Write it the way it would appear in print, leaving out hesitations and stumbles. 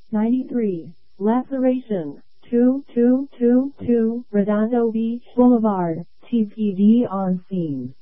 93. Laceration. 2222 Redondo Beach Boulevard, TPD on scene.